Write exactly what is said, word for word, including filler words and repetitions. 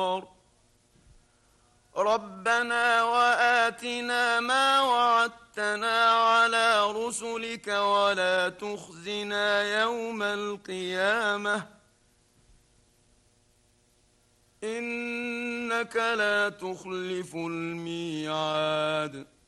ربنا وآتنا ما وعدتنا على رسلك ولا تخزنا يوم القيامة إنك لا تخلف الميعاد.